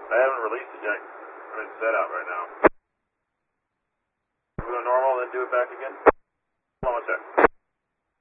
I haven't released it yet. I'm in setup right now. We go normal, then do it back again? Hold on one sec.